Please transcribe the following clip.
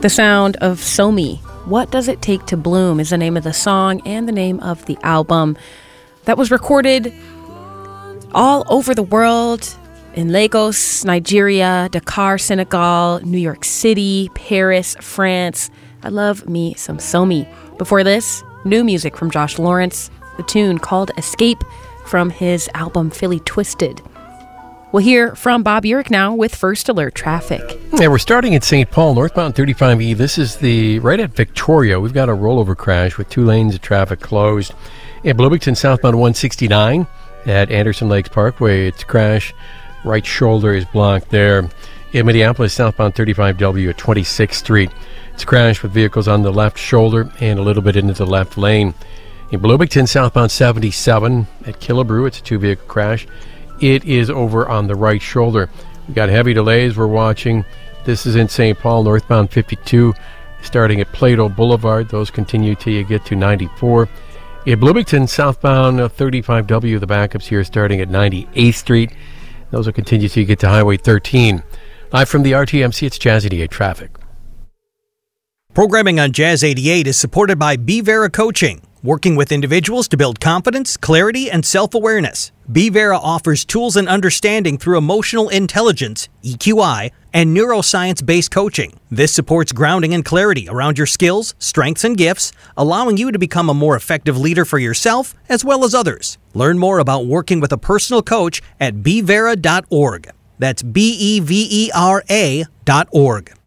The sound of Somi. What Does It Take to Bloom is the name of the song and the name of the album that was recorded all over the world, in Lagos, Nigeria, Dakar, Senegal, New York City, Paris, France. I love me some Somi. Before this, new music from Josh Lawrence, the tune called Escape from his album Philly Twisted. We'll hear from Bob Urich now with First Alert Traffic. Yeah, we're starting at St. Paul, northbound 35E. This is right at Victoria. We've got a rollover crash with 2 lanes of traffic closed. At Bloomington, southbound 169 at Anderson Lakes Parkway, it's a crash. Right shoulder is blocked there. In Minneapolis, southbound 35W at 26th Street. It's a crash with vehicles on the left shoulder and a little bit into the left lane. In Bloomington, southbound 77 at Killebrew, it's a 2-vehicle crash. It is over on the right shoulder. We've got heavy delays we're watching. This is in St. Paul, northbound 52, starting at Plato Boulevard. Those continue till you get to 94. In Bloomington, southbound 35W, the backups here starting at 98th Street. Those will continue till you get to Highway 13. Live from the RTMC, it's Jazz 88 Traffic. Programming on Jazz 88 is supported by B-Vera Coaching, working with individuals to build confidence, clarity, and self-awareness. B-Vera offers tools and understanding through emotional intelligence, EQI, and neuroscience-based coaching. This supports grounding and clarity around your skills, strengths, and gifts, allowing you to become a more effective leader for yourself as well as others. Learn more about working with a personal coach at bvera.org. That's BEVERA.org.